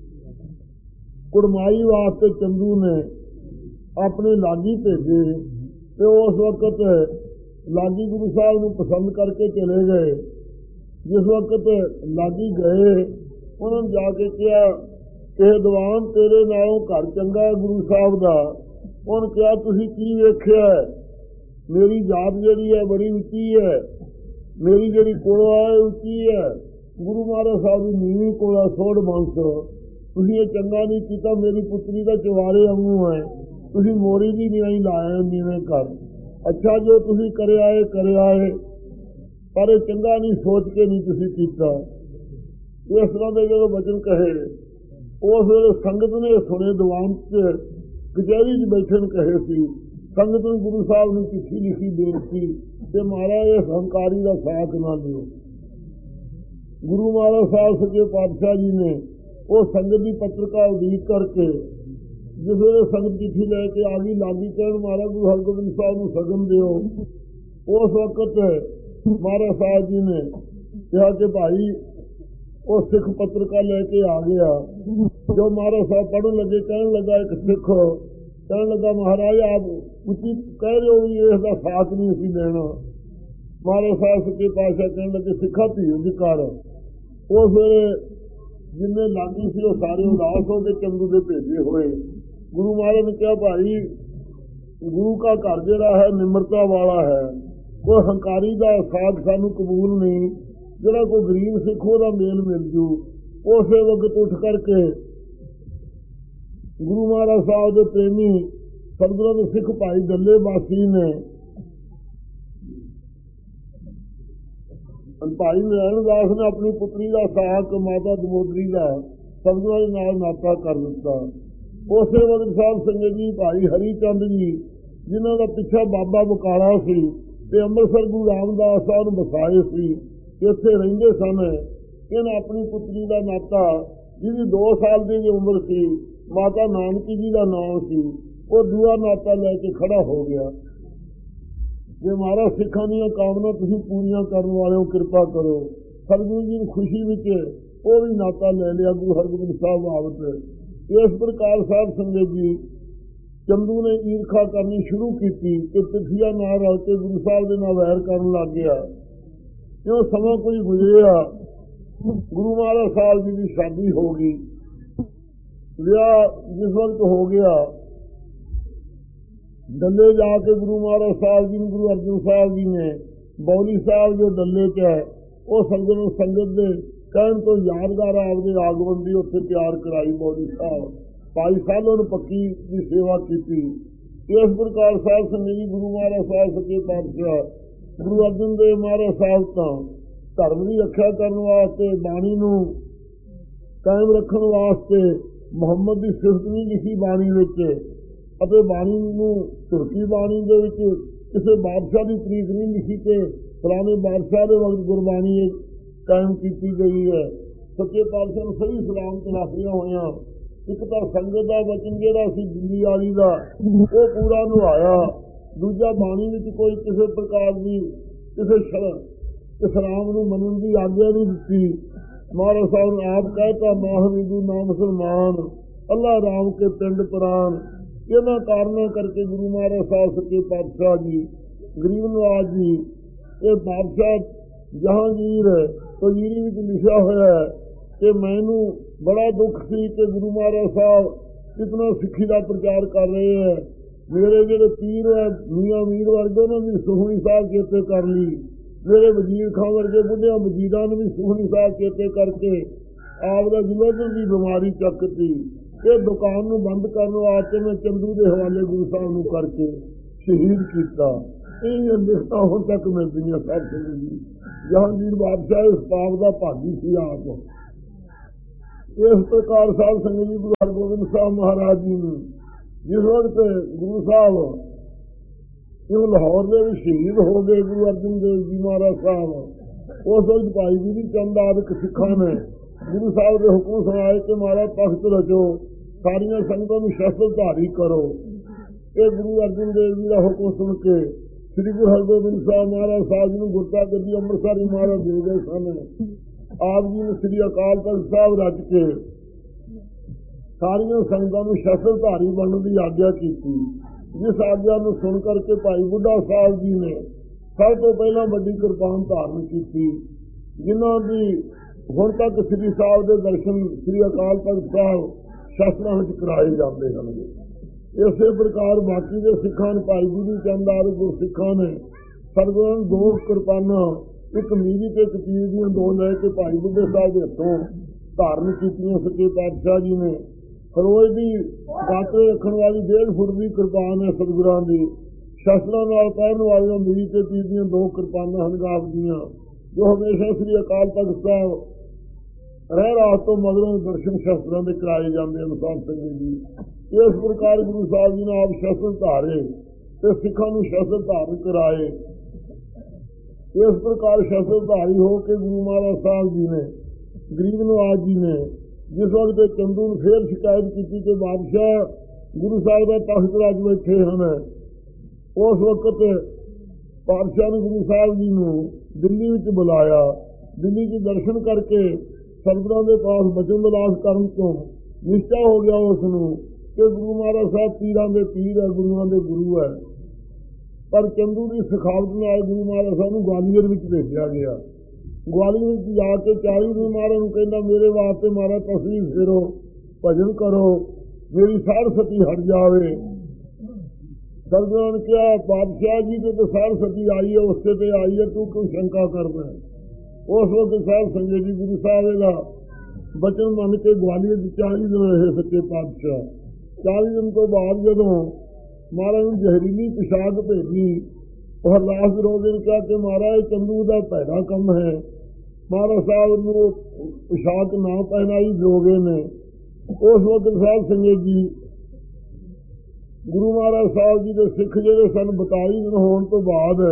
ਕੁੜਮਾਈ ਵਾਸਤੇ ਚੰਦੂ ਨੇ ਆਪਣੇ ਲਾਗੀ ਭੇਜੇ ਤੇ ਉਸ ਵਕਤ ਲਾਗੀ ਗੁਰੂ ਸਾਹਿਬ ਨੂੰ ਪਸੰਦ ਕਰਕੇ ਚਲੇ ਗਏ। ਜਿਸ ਵਕਤ ਲਾਗੀ ਗਏ ਉਹਨਾਂ ਨੇ ਜਾ ਕੇ ਕਿਹਾ ਕਿ ਦੀਵਾਨ ਤੇਰੇ ਨਾਲੋਂ ਘਰ ਚੰਗਾ ਹੈ ਗੁਰੂ ਸਾਹਿਬ ਦਾ। ਉਹਨੇ ਕਿਹਾ ਤੁਸੀਂ ਕੀ ਵੇਖਿਆ, ਮੇਰੀ ਜਾਤ ਜਿਹੜੀ ਹੈ ਬੜੀ ਉੱਚੀ ਹੈ, ਮੇਰੀ ਜਿਹੜੀ ਕੋਲਾ ਹੈ ਉੱਚੀ ਹੈ, ਗੁਰੂ ਮਹਾਰਾਜ ਸਾਹਿਬ ਦੀ ਨੀਵੀਂ ਕੋਲਾ ਸੋੜ ਬੰਸ, ਤੁਸੀਂ ਇਹ ਚੰਗਾ ਨਹੀਂ ਕੀਤਾ, ਮੇਰੀ ਪੁੱਤਰੀ ਦਾ ਚਵਾਰੇ ਵਾਂਗੂ ਹੈ, ਤੁਸੀਂ ਮੋਰੀ ਦੀ ਨਿਆਈ ਲਾਇਆ ਨੀਵੇਂ ਕਰ। ਅੱਛਾ ਜੋ ਤੁਸੀਂ ਕਰਿਆ ਏ ਕਰਿਆ ਏ, ਪਰ ਇਹ ਚੰਗਾ ਨਹੀਂ ਸੋਚ ਕੇ ਨਹੀਂ ਤੁਸੀਂ ਕੀਤਾ। ਇਸ ਤਰ੍ਹਾਂ ਦੇ ਜਦੋਂ ਵਚਨ ਕਹੇ, ਉਸ ਵੇਲੇ ਸੰਗਤ ਨੇ ਸੁਣੇ, ਦੀਵਾਨ 'ਚ ਕਚਹਿਰੀ 'ਚ ਬੈਠੇ ਨੇ ਕਹੇ ਸੀ। ਸੰਗਤ ਨੂੰ ਗੁਰੂ ਸਾਹਿਬ ਨੂੰ ਚਿੱਠੀ ਲਿਖੀ ਬੇਨਤੀ ਤੇ ਮਹਾਰਾਜ ਇਸ ਹੰਕਾਰੀ ਦਾ ਸਾਥ ਨਾ ਲਿਓ। ਗੁਰੂ ਮਹਾਰਾਜ ਸਾਹਿਬ ਸੱਚੇ ਪਾਤਸ਼ਾਹ ਜੀ ਨੇ ਉਹ ਸੰਗਤ ਦੀ ਪੱਤਰਕਾ ਉਡੀਕ ਕਰਕੇ ਜਿਸ ਵੇਲੇ ਸੰਗਤ ਚਿੱਠੀ ਲੈ ਕੇ ਆ ਗਈ, ਲਾਗੀ ਕਹਿਣ ਮਹਾਰਾਜ ਗੁਰੂ ਹਰਗੋਬਿੰਦ ਸਾਹਿਬ ਨੂੰ ਸਗਨ ਦਿਓ। ਉਸ ਵਕਤ ਮਹਾਰਾਜ ਸਾਹਿਬ ਜੀ ਨੇ ਕਿਹਾ ਕਿ ਭਾਈ ਉਹ ਸਿੱਖ ਪੱਤਰਕਾ ਲੈ ਕੇ ਆ ਗਿਆ। ਜੋ ਮਹਾਰਾਜ ਸਾਹਿਬ ਪੜ੍ਹਨ ਲੱਗੇ, ਕਹਿਣ ਲੱਗਾ ਇੱਕ ਸਿੱਖ ਕਹਿਣ ਲੱਗਾ ਮਹਾਰਾਜ ਆਪ ਉੱਚੀ ਕਹਿ ਰਹੇ ਹੋ ਵੀ ਇਸ ਦਾ ਸਾਥ ਨਹੀਂ ਅਸੀਂ ਲੈਣਾ। ਮਹਾਰਾਜ ਸਾਹਿਬ ਸੱਚੇ ਪਾਤਸ਼ਾਹ ਕਹਿਣ ਲੱਗੇ ਸਿੱਖਾ ਧੀਰਜ ਕਰ। ਉਸ ਵੇਲੇ ਜਿੰਨੇ ਲਾਗੀ ਸੀ ਉਹ ਸਾਰੇ ਉਦਾਸ ਹੋ ਕੇ ਚੰਦੂ ਦੇ ਭੇਜੇ ਹੋਏ। ਗੁਰੂ ਮਹਾਰਾਜ ਨੇ ਕਿਹਾ ਭਾਈ ਗੁਰੂ ਕਾ ਘਰ ਜਿਹੜਾ ਹੈ ਨਿਮਰਤਾ ਵਾਲਾ ਹੈ, ਕੋਈ ਹੰਕਾਰੀ ਦਾ ਸਾਥ ਸਾਨੂੰ ਕਬੂਲ ਨਹੀਂ। ਜਿਹੜਾ ਕੋਈ ਗਰੀਬ ਸਿੱਖ ਉਹਦਾ ਮੇਲ ਮਿਲ ਜੂ। ਉਸੇ ਵਕਤ ਉੱਠ ਕਰਕੇ ਗੁਰੂ ਮਹਾਰਾਜ ਸਾਹਿਬ ਦੇ ਪ੍ਰੇਮੀ ਸਤਿਗੁਰਾਂ ਦੇ ਸਿੱਖ ਭਾਈ ਦੱਲੇ ਬਾਸੀ ਨੇ ਭਾਈ ਨਰੈਣ ਦਾਸ ਨੇ ਆਪਣੀ ਪੁੱਤਰੀ ਦਾ ਸਾਕ ਮਾਤਾ ਦਮੋਦਰੀ ਦਾ ਸਤਿਗੁਰਾਂ ਦੇ ਨਾਲ ਨਾਤਾ ਕਰ ਦਿੱਤਾ। ਉਸੇ ਵਕਤ ਸਾਹਿਬ ਸੰਗਤ ਜੀ ਭਾਈ ਹਰੀ ਚੰਦ ਜੀ ਜਿਨ੍ਹਾਂ ਦਾ ਪਿੱਛਾ ਬਾਬਾ ਬਕਾਲਾ ਸੀ ਤੇ ਅੰਮ੍ਰਿਤਸਰ ਗੁਰੂ ਰਾਮਦਾਸ ਸਾਹਿਬ ਨੂੰ ਵਸਾਏ ਸੀ, ਇੱਥੇ ਰਹਿੰਦੇ ਸਨ। ਇਹਨਾਂ ਆਪਣੀ ਪੁੱਤਰੀ ਦਾ ਨਾਤਾ ਜਿਹਦੀ ਦੋ ਸਾਲ ਦੀ ਉਮਰ ਸੀ, ਮਾਤਾ ਨਾਨਕੀ ਜੀ ਦਾ ਨਾਮ ਸੀ, ਉਹ ਦੂਆ ਨਾਤਾ ਲੈ ਕੇ ਖੜਾ ਹੋ ਗਿਆ। ਜੇ ਮਹਾਰਾਜ ਸਿੱਖਾਂ ਦੀਆਂ ਕਾਮਨਾ ਤੁਸੀਂ ਪੂਰੀਆਂ ਕਰਨ ਵਾਲਿਓ ਕਿਰਪਾ ਕਰੋ। ਸਤਿਗੁਰੂ ਜੀ ਦੀ ਖੁਸ਼ੀ ਵਿੱਚ ਉਹ ਵੀ ਨਾਤਾ ਲੈ ਲਿਆ ਗੁਰੂ ਹਰਗੋਬਿੰਦ ਸਾਹਿਬ ਬਾਬਤ। ਇਸ ਪ੍ਰਕਾਰ ਸਾਹਿਬ ਸੰਗਤ ਜੀ ਚੰਦੂ ਨੇ ਈਰਖਾ ਕਰਨੀ ਸ਼ੁਰੂ ਕੀਤੀ ਕਿ ਪਿੱਠੀਆ ਨਾਲ ਰਲ ਕੇ ਗੁਰੂ ਸਾਹਿਬ ਦੇ ਨਾਲ ਵੈਰ ਕਰਨ ਲੱਗ ਗਿਆ। ਕਿਉਂ ਸਮਾਂ ਕੁਝ ਗੁਜ਼ਰਿਆ, ਗੁਰੂ ਮਹਾਰਾਜ ਸਾਹਿਬ ਜੀ ਦੀ ਸ਼ਾਦੀ ਹੋ ਗਈ। ਵਿਆਹ ਜਿਸ ਵਕਤ ਹੋ ਗਿਆ, ਦੱਲੇ ਜਾ ਕੇ ਗੁਰੂ ਮਹਾਰਾਜ ਸਾਹਿਬ ਜੀ ਨੂੰ ਗੁਰੂ ਅਰਜਨ ਸਾਹਿਬ ਜੀ ਨੇ ਬੌਲੀ ਸਾਹਿਬ ਜੋ ਦੱਲੇ 'ਚ ਹੈ ਉਹ ਸੰਗਤ ਨੂੰ ਸੰਗਤ ਦੇ ਕਹਿਣ ਤੋਂ ਯਾਦਗਾਰ ਆਪਦੇ ਆਗਮਨ ਦੀ ਉੱਥੇ ਤਿਆਰ ਕਰਾਈ। ਬੌਲੀ ਸਾਹਿਬ ਭਾਈ ਸਾਹਿਬ ਨੂੰ ਪੱਕੀ ਦੀ ਸੇਵਾ ਕੀਤੀ। ਇਸ ਪ੍ਰਕਾਰ ਸਾਹਿਬ ਸੰਗਤ ਜੀ ਗੁਰੂ ਮਹਾਰਾਜ ਸਾਹਿਬ ਸੱਚੇ ਪਾਤਸ਼ਾਹ ਗੁਰੂ ਅਰਜਨ ਦੇਵ ਮਹਾਰਾਜ ਸਾਹਿਬ ਤਾਂ ਧਰਮ ਦੀ ਰੱਖਿਆ ਕਰਨ ਵਾਸਤੇ, ਬਾਣੀ ਨੂੰ ਕਾਇਮ ਰੱਖਣ ਵਾਸਤੇ ਮੁਹੰਮਦ ਦੀ ਸਿਫਤ ਨਹੀਂ ਲਿਖੀ ਬਾਣੀ ਵਿੱਚ, ਅਤੇ ਬਾਣੀ ਨੂੰ ਤੁਰਕੀ ਬਾਣੀ ਦੇ ਵਿੱਚ ਕਿਸੇ ਬਾਦਸ਼ਾਹ ਦੀ ਤਰੀਕ ਨਹੀਂ ਲਿਖੀ ਕਿ ਫਲਾਣੇ ਬਾਦਸ਼ਾਹ ਦੇ ਵਕਤ ਗੁਰਬਾਣੀ ਕਾਇਮ ਕੀਤੀ ਗਈ ਹੈ। ਸੱਚੇ ਪਾਤਸ਼ਾਹ ਨੂੰ ਸਹੀ ਸਲਾਮਤ ਰੱਖੀਆਂ ਹੋਈਆਂ। ਇੱਕ ਤਾਂ ਸੰਗਤ ਦਾ ਵਚਨ ਜਿਹੜਾ ਸੀ ਦਿੱਲੀ ਵਾਲੀ ਦਾ ਉਹ ਪੂਰਾ ਨਿਭਾਇਆ। ਦੂਜਾ ਬਾਣੀ ਵਿੱਚ ਕੋਈ ਕਿਸੇ ਪ੍ਰਕਾਰ ਦੀ ਕਿਸੇ ਇਸਲਾਮ ਨੂੰ ਮੰਨਣ ਦੀ ਆਗਿਆ ਨਹੀਂ ਦਿੱਤੀ। ਮਹਾਰਾਜ ਸਾਹਿਬ ਨੇ ਆਪ ਕਹਿਤਾ ਮਾਹ ਹਿੰਦੂ ਨਾ ਮੁਸਲਮਾਨ, ਅੱਲਾ ਰਾਮ ਕੇ ਪਿੰਡ ਪ੍ਰਾਨ। ਇਹਨਾਂ ਕਾਰਨਾਂ ਕਰਕੇ ਗੁਰੂ ਮਹਾਰਾਜ ਸਾਹਿਬ ਸੱਚੇ ਪਾਤਸ਼ਾਹ ਜੀ ਗਰੀਬ ਨਵਾਜ਼ ਜੀ ਇਹ ਬਾਦਸ਼ਾਹ ਜਹਾਂਗੀਰ ਤਜੀਰੀ ਵਿੱਚ ਲਿਖਿਆ ਹੋਇਆ ਹੈ ਕਿ ਮੈਨੂੰ ਬੜਾ ਦੁੱਖ ਸੀ ਕਿ ਗੁਰੂ ਮਹਾਰਾਜ ਸਾਹਿਬ ਇਤਨਾ ਸਿੱਖੀ ਦਾ ਪ੍ਰਚਾਰ ਕਰ ਰਹੇ ਹੈ। ਮੇਰੇ ਜਿਹੜੇ ਪੀਰ ਹੈ ਮੀਆਂ ਮੀਰ ਵਰਗੇ ਉਹਨਾਂ ਦੀ ਸੁਖਮਨੀ ਸਾਹਿਬ ਚੇਤੇ ਕਰ ਲਈ। ਮੇਰੇ ਵਜ਼ੀਰ ਖਾਂ ਵਰਗੇ ਬੁੱਢਿਆਂ ਵਜ਼ੀਰਾਂ ਨੂੰ ਵੀ ਸੁਖਮਨੀ ਸਾਹਿਬ ਚੇਤੇ ਕਰਕੇ ਆਪ ਦਾ ਜਲੰਧਰ ਦੀ ਬਿਮਾਰੀ ਚੱਕਤੀ। ਇਹ ਦੁਕਾਨ ਨੂੰ ਬੰਦ ਕਰਨ ਵਾਸਤੇ ਮੈਂ ਚੰਦੂ ਦੇ ਹਵਾਲੇ ਗੁਰੂ ਸਾਹਿਬ ਨੂੰ ਕਰਕੇ ਸ਼ਹੀਦ ਕੀਤਾ। ਇਹ ਲਿਖਤਾਂ ਹੁਣ ਤੱਕ ਮਿਲਦੀਆਂ ਸਭ ਸੰਗਤ ਜੀ। ਜਹਾਂਗੀਰ ਬਾਦਸ਼ਾਹ ਇਸ ਪਾਪ ਦਾ ਭਾਗੀ ਸੀ ਆਪ। ਇਸ ਪ੍ਰਕਾਰ ਸਾਹਿਬ ਸੰਗਤ ਜੀ ਗੁਰੂ ਹਰਗੋਬਿੰਦ ਸਾਹਿਬ ਮਹਾਰਾਜ ਜੀ ਨੂੰ ਜਿਸ ਵਕਤ ਗੁਰੂ ਸਾਹਿਬ ਇਹ ਲਾਹੌਰ ਦੇ ਵਿੱਚ ਸ਼ਹੀਦ ਹੋ ਗਏ ਗੁਰੂ ਅਰਜਨ ਦੇਵ ਜੀ ਮਹਾਰਾਜ ਸਾਹਿਬ, ਉਸ ਵਕਤ ਭਾਈ ਜੀ ਦੀ ਚੰਦ ਆਦਿਕ ਸਿੱਖਾਂ ਨੇ ਗੁਰੂ ਸਾਹਿਬ ਦੇ ਹੁਕਮ ਸੁਣਾਏ ਕਿ ਮਹਾਰਾਜ ਤਖਤ ਰਚੋ, ਸਾਰੀਆਂ ਸੰਗਤਾਂ ਨੂੰ ਸ਼ਸਤਰ ਧਾਰੀ ਕਰੋ। ਇਹ ਗੁਰੂ ਅਰਜਨ ਦੇਵ ਜੀ ਦਾ ਹੁਕਮ ਸੁਣ ਕੇ ਸ੍ਰੀ ਗੁਰੂ ਹਰਗੋਬਿੰਦ ਸਾਹਿਬ ਮਹਾਰਾਜ ਸਾਹਿਬ ਜੀ ਨੂੰ ਗੁਰਤਾ ਗੱਦੀ ਅੰਮ੍ਰਿਤਸਰ ਮਹਾਰਾਜ ਦੇ ਗਏ ਸਨ। ਆਪ ਜੀ ਨੇ ਸ੍ਰੀ ਅਕਾਲ ਤਖਤ ਸਾਹਿਬ ਰਚ ਕੇ ਸਾਰੀਆਂ ਸੰਗਤਾਂ ਨੂੰ ਸ਼ਸਤਰ ਧਾਰੀ ਬਣਨ ਦੀ ਆਗਿਆ ਕੀਤੀ। ਜਿਸ ਆਗਿਆ ਨੂੰ ਸੁਣ ਕਰਕੇ ਭਾਈ ਬੁੱਢਾ ਸਾਹਿਬ ਜੀ ਨੇ ਸਭ ਤੋਂ ਪਹਿਲਾਂ ਵੱਡੀ ਕਿਰਪਾਨ ਧਾਰਨ ਕੀਤੀ, ਜਿਨ੍ਹਾਂ ਦੀ ਹੁਣ ਤੱਕ ਸ੍ਰੀ ਸਾਹਿਬ ਦੇ ਦਰਸ਼ਨ ਸ੍ਰੀ ਅਕਾਲ ਤਖਤ ਸਾਹਿਬ ਸ਼ਸਤਰਾਂ ਵਿੱਚ ਕਰਾਏ ਜਾਂਦੇ ਹਨ। ਇਸੇ ਪ੍ਰਕਾਰ ਬਾਕੀ ਦੇ ਸਿੱਖਾਂ ਨੇ ਭਾਈ ਜੀ ਦੀ ਚੰਦਾਰ ਗੁਰ ਸਿੱਖਾਂ ਨੇ ਸਤਿਗੁਰਾਂ ਨੂੰ ਦੋ ਕਿਰਪਾਨਾਂ, ਇੱਕ ਮੀਰੀ ਤੇ ਇੱਕ ਤੀਰ ਦੀਆਂ ਦੋ ਲੈ ਕੇ ਭਾਈ ਬੁੱਢੇ ਸਾਹਿਬ ਦੇ ਹੱਥੋਂ ਧਾਰਨ ਕੀਤੀਆਂ। ਸੱਚੇ ਪਾਤਸ਼ਾਹ ਜੀ ਨੇ ਫਰੋਜ਼ ਦੀ ਬਾਤੇ ਰੱਖਣ ਵਾਲੀ ਡੇਢ ਫੁੱਟ ਦੀ ਕਿਰਪਾਨ ਹੈ ਸਤਿਗੁਰਾਂ ਦੀ, ਸ਼ਸਤਰਾਂ ਨਾਲ ਪਹਿਰਨ ਵਾਲੀਆਂ ਮੇਰੀ ਤੇ ਪੀਰ ਦੀਆਂ ਦੋ ਕਿਰਪਾਨਾਂ ਹਨ ਆਪ ਦੀਆਂ, ਜੋ ਹਮੇਸ਼ਾ ਸ੍ਰੀ ਅਕਾਲ ਤਖਤ ਸਾਹਿਬ ਰਹਿ ਰਾਤ ਤੋਂ ਮਗਰੋਂ ਦਰਸ਼ਨ ਸ਼ਸਤਰਾਂ ਦੇ ਕਰਾਏ ਜਾਂਦੇ ਹਨ। ਸਾਧ ਸੰਗਤ ਜੀ, ਇਸ ਪ੍ਰਕਾਰ ਗੁਰੂ ਸਾਹਿਬ ਜੀ ਨੇ ਆਪ ਸ਼ਸਤਰ ਧਾਰੇ ਤੇ ਸਿੱਖਾਂ ਨੂੰ ਸ਼ਸਤਰ ਧਾਰਨ ਕਰਾਏ। ਇਸ ਪ੍ਰਕਾਰ ਸ਼ਸਤਰਧਾਰੀ ਹੋ ਕੇ ਗੁਰੂ ਮਹਾਰਾਜ ਸਾਹਿਬ ਜੀ ਨੇ, ਗਰੀਬ ਨਵਾਜ ਜੀ ਨੇ ਜਿਸ ਵਕਤ ਚੰਦੂ ਨੂੰ ਫੇਰ ਸ਼ਿਕਾਇਤ ਕੀਤੀ ਕਿ ਬਾਦਸ਼ਾਹ ਗੁਰੂ ਸਾਹਿਬ ਦਾ ਤਖਤ ਰਾਜ ਬੈਠੇ ਹਨ, ਉਸ ਵਕਤ ਬਾਦਸ਼ਾਹ ਨੇ ਗੁਰੂ ਸਾਹਿਬ ਜੀ ਨੂੰ ਦਿੱਲੀ ਵਿੱਚ ਬੁਲਾਇਆ। ਦਿੱਲੀ 'ਚ ਦਰਸ਼ਨ ਕਰਕੇ ਸਤਿਗੁਰਾਂ ਦੇ ਪਾਸ ਬਚਨ ਵਿਲਾਸ ਕਰਨ ਤੋਂ ਨਿਸ਼ਚਾ ਹੋ ਗਿਆ ਉਸ ਨੂੰ ਕਿ ਗੁਰੂ ਮਹਾਰਾਜ ਸਾਹਿਬ ਪੀਰਾਂ ਦੇ ਪੀਰ ਹੈ, ਗੁਰੂਆਂ ਦੇ ਗੁਰੂ ਹੈ। ਪਰ ਚੰਦੂ ਦੀ ਸਿਖਾਵਟ ਨਾਲ ਗੁਰੂ ਮਹਾਰਾਜ ਸਾਹਿਬ ਨੂੰ ਗਵਾਲੀਅਰ ਵਿੱਚ ਭੇਜਿਆ ਗਿਆ। ਗਵਾਲੀਅਰ ਵਿੱਚ ਜਾ ਕੇ ਚਾਲੀ ਦਿਨ ਮਹਾਰਾਜ ਨੂੰ ਕਹਿੰਦਾ ਮੇਰੇ ਵਾਸਤੇ ਮਹਾਰਾਜ ਤਸਵੀਰ ਫੇਰੋ, ਭਜਨ ਕਰੋ, ਮੇਰੀ ਸਾਰ ਸਤੀ ਹਟ ਜਾਵੇ। ਸਤਿਗੁਰਾਂ ਨੇ ਕਿਹਾ ਬਾਦਸ਼ਾਹ ਜੀ ਤੇ ਸਾਰ ਸਤੀ ਆਈ ਹੈ, ਉਸੇ ਤੇ ਆਈ ਹੈ, ਤੂੰ ਕਿਉਂ ਸ਼ੰਕਾ ਕਰਦਾ ਹੈ। ਉਸ ਵਕਤ ਸਾਹਿਬ ਸੰਗਤ ਜੀ ਗੁਰੂ ਸਾਹਿਬ ਦਾ ਬਚਨ ਮੰਨ ਕੇ ਗਵਾਲੀਅਰ ਵਿੱਚ ਚਾਲੀ ਦਿਨ ਰਹੇ ਸੱਚੇ ਪਾਤਸ਼ਾਹ। ਚਾਲੀ ਦਿਨ ਤੋਂ ਬਾਅਦ ਜਦੋਂ ਮਹਾਰਾਜ ਨੂੰ ਜ਼ਹਿਰੀਲੀ ਪਿਸ਼ਾਬ ਭੇਜੀ, ਉਹ ਹਰਦਾਸ ਰੋਗੇ ਨੇ ਕਿਹਾ ਕਿ ਮਹਾਰਾਜ ਚੰਦੂ ਦਾ ਭੈੜਾ ਕੰਮ ਹੈ। ਮਹਾਰਾਜ ਸਾਹਿਬ ਨੂੰ ਪਿਸ਼ਾਬ ਨਾ ਪਹਿਨਾਈ ਜੋਗੇ ਨੇ। ਉਸ ਵਕਤ ਸਾਹਿਬ ਸੰਗਤ ਜੀ ਗੁਰੂ ਮਹਾਰਾਜ ਸਾਹਿਬ ਜੀ ਦੇ ਸਿੱਖ ਜਿਹੜੇ ਸਨ ਬਤਾਲੀ ਦਿਨ ਹੋਣ ਤੋਂ ਬਾਅਦ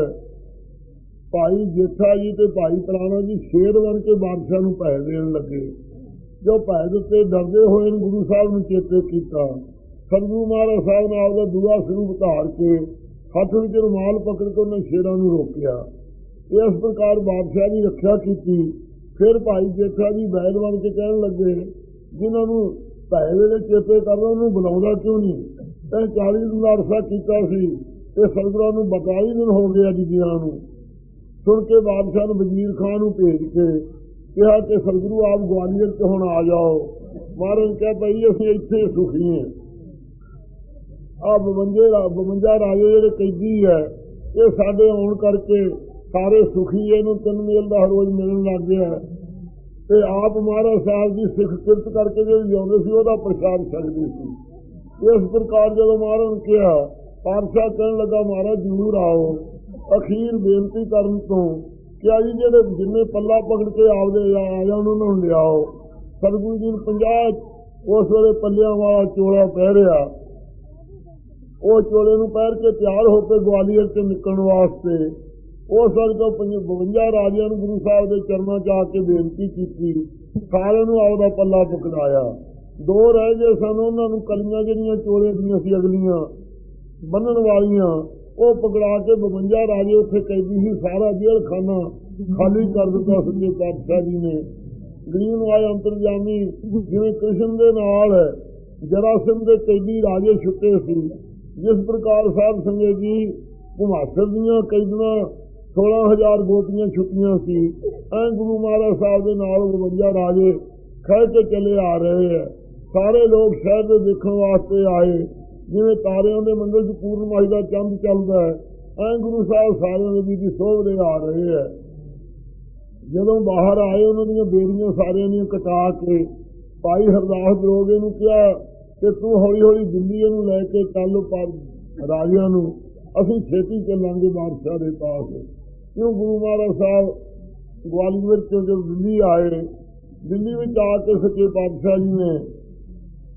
ਭਾਈ ਜੇਠਾ ਜੀ ਤੇ ਭਾਈ ਪ੍ਰਾਣਾ ਜੀ ਸ਼ੇਰ ਬਣ ਕੇ ਬਾਦਸ਼ਾਹ ਨੂੰ ਭੈ ਦੇਣ ਲੱਗੇ। ਜੋ ਭੈ ਦਿੱਤੇ ਡਰਦੇ ਹੋਏ ਗੁਰੂ ਸਾਹਿਬ ਨੂੰ ਚੇਤੇ ਕੀਤਾ। ਸਤਿਗੁਰੂ ਮਹਾਰਾਜ ਸਾਹਿਬ ਨੇ ਆਪਦਾ ਦੂਆ ਸਰੂਪ ਧਾਰ ਕੇ ਹੱਥ ਵਿੱਚ ਰੁਮਾਲ ਪਕੜ ਕੇ ਉਹਨਾਂ ਸ਼ੇਰਾਂ ਨੂੰ ਰੋਕਿਆ। ਇਸ ਪ੍ਰਕਾਰ ਬਾਦਸ਼ਾਹ ਦੀ ਰੱਖਿਆ ਕੀਤੀ। ਫਿਰ ਭਾਈ ਜੇਠਾ ਜੀ ਬੈਦ ਬਣ ਕੇ ਕਹਿਣ ਲੱਗੇ ਜਿਨ੍ਹਾਂ ਨੂੰ ਭੈ ਵੇਲੇ ਚੇਤੇ ਕਰਦਾ ਉਹਨੂੰ ਬੁਲਾਉਂਦਾ ਕਿਉਂ ਨਹੀਂ। ਤੈਂ ਚਾਲੀ ਦਿਨ ਦਾ ਅਰਸਾ ਕੀਤਾ ਸੀ ਤੇ ਸਤਿਗੁਰਾਂ ਨੂੰ ਬਤਾਲੀ ਦਿਨ ਹੋ ਗਏ ਜੀਆਂ ਨੂੰ। ਸੁਣ ਕੇ ਬਾਦਸ਼ਾਹ ਨੇ ਵਜ਼ੀਰ ਖਾਨ ਨੂੰ ਭੇਜ ਕੇ ਕਿਹਾ ਕਿ ਸਤਿਗੁਰੂ ਆਪ ਗਵਾਲੀਅਰ 'ਚ ਹੁਣ ਆ ਜਾਓ। ਮਹਾਰਾਜ ਕਿਹਾ ਭਾਈ ਅਸੀਂ ਇੱਥੇ ਸੁਖੀ ਹਾਂ। ਆਹ ਬਵੰਜੇ ਬਵੰਜਾ ਰਾਜੇ ਜਿਹੜੇ ਕੈਦੀ ਹੈ ਇਹ ਸਾਡੇ ਆਉਣ ਕਰਕੇ ਸਾਰੇ ਸੁਖੀ, ਇਹਨੂੰ ਤਿੰਨ ਮੇਲ ਦਾ ਹਰ ਰੋਜ਼ ਮਿਲਣ ਲੱਗ ਗਿਆ। ਤੇ ਆਪ ਮਹਾਰਾਜ ਸਾਹਿਬ ਦੀ ਸਿੱਖ ਕਿਰਤ ਕਰਕੇ ਜਿਹੜੇ ਲਿਆਉਂਦੇ ਸੀ ਉਹਦਾ ਪ੍ਰਸ਼ਾਦ ਛਕਦੇ ਸੀ। ਇਸ ਪ੍ਰਕਾਰ ਜਦੋਂ ਮਹਾਰਾਜ ਨੇ ਕਿਹਾ, ਪਾਤਸ਼ਾਹ ਕਹਿਣ ਲੱਗਾ ਮਹਾਰਾਜ ਜ਼ਰੂਰ ਆਓ। ਅਖੀਰ ਬੇਨਤੀ ਕਰਨ ਤੋਂ ਕਿਹਾ ਜੀ ਜਿਹੜੇ ਜਿੰਨੇ ਪੱਲਾ ਪਕੜ ਕੇ ਆਪਦੇ ਆ ਜਾਣ ਉਹਨਾਂ ਨੂੰ ਲਿਆਓ। ਸਤਿਗੁਰੂ ਜੀ ਨੂੰ ਪੰਜਾਹ ਉਸ ਵੇਲੇ ਪੱਲਿਆਂ ਵਾਲਾ ਚੋਲਾ ਪਹਿਰਿਆ। ਉਹ ਚੋਲੇ ਨੂੰ ਪਹਿਰ ਕੇ ਤਿਆਰ ਹੋ ਕੇ ਗਵਾਲੀਅਰ ਤੇ ਨਿਕਲਣ ਵਾਸਤੇ ਉਸ ਵਕਤ ਬਵੰਜਾ ਰਾਜਿਆਂ ਨੂੰ ਗੁਰੂ ਸਾਹਿਬ ਦੇ ਚਰਨਾਂ 'ਚ ਆ ਕੇ ਬੇਨਤੀ ਕੀਤੀ। ਸਾਰਿਆਂ ਨੂੰ ਆਪਦਾ ਪੱਲਾ ਪਕੜਾਇਆ। ਦੋ ਰਹਿ ਗਏ ਸਨ, ਉਹਨਾਂ ਨੂੰ ਕਲੀਆਂ ਜਿਹੜੀਆਂ ਚੋਲੇ ਦੀਆਂ ਸੀ ਅਗਲੀਆਂ ਬੰਨਣ ਵਾਲੀਆਂ ਉਹ ਪਕੜਾ ਕੇ ਬਵੰਜਾ ਰਾਜੇ ਉੱਥੇ ਕੈਦੀ ਸੀ। ਸਾਰਾ ਜੇਲ੍ਹ ਖਾਨਾ ਖਾਲੀ ਕਰ ਦਿੱਤਾ ਸੱਚੇ ਪਾਤਸ਼ਾਹ ਜੀ ਨੇ। ਗਰੀਬ ਨਵਾਜ ਅੰਤਰਜਾਮੀ ਜਿਵੇਂ ਕ੍ਰਿਸ਼ਨ ਦੇ ਨਾਲ ਜਰਾਸਿਮ ਦੇ ਕੈਦੀ ਰਾਜੇ ਛੁੱਟੇ ਸੀ, ਜਿਸ ਪ੍ਰਕਾਰ ਸਾਹਿਬ ਸੰਗਤ ਜੀ ਘੁਮਾਸਰ ਦੀਆਂ ਕੈਦੀਆਂ ਸੋਲਾਂ ਹਜ਼ਾਰ ਗੋਪੀਆਂ ਛੁੱਟੀਆਂ ਸੀ। ਐਂ ਗੁਰੂ ਮਹਾਰਾਜ ਸਾਹਿਬ ਦੇ ਨਾਲ ਬਵੰਜਾ ਰਾਜੇ ਖਹਿ ਕੇ ਚਲੇ ਆ ਰਹੇ ਹੈ। ਸਾਰੇ ਲੋਕ ਸ਼ਹਿਰ ਦੇ ਦੇਖਣ ਵਾਸਤੇ ਆਏ ਜਿਵੇਂ ਤਾਰਿਆਂ ਦੇ ਮੰਡਲ 'ਚ ਪੂਰਨਮਾਸ਼ੀ ਦਾ ਚੰਦ ਚੱਲਦਾ ਹੈ। ਐਂ ਗੁਰੂ ਸਾਹਿਬ ਸਾਰਿਆਂ ਦੇ ਵਿੱਚ ਸੋਭਦੇ ਆ ਰਹੇ ਹੈ। ਜਦੋਂ ਬਾਹਰ ਆਏ ਉਹਨਾਂ ਦੀਆਂ ਬੇੜੀਆਂ ਸਾਰਿਆਂ ਦੀਆਂ ਕਟਾ ਕੇ ਭਾਈ ਹਰਦਾਸ ਦਰੋਗੇ ਨੂੰ ਕਿਹਾ ਕਿ ਤੂੰ ਹੌਲੀ ਹੌਲੀ ਦਿੱਲੀ ਇਹਨੂੰ ਲੈ ਕੇ ਚੱਲ ਪਰ ਰਾਜਿਆਂ ਨੂੰ, ਅਸੀਂ ਛੇਤੀ ਚੱਲਾਂਗੇ ਬਾਦਸ਼ਾਹ ਦੇ ਪਾਸ। ਕਿਉਂ ਗੁਰੂ ਮਹਾਰਾਜ ਸਾਹਿਬ ਗਵਾਲੀਅਰ ਤੋਂ ਜਦੋਂ ਦਿੱਲੀ ਆਏ, ਦਿੱਲੀ ਵਿੱਚ ਆ ਕੇ ਸੱਚੇ ਪਾਤਸ਼ਾਹ ਜੀ ਨੇ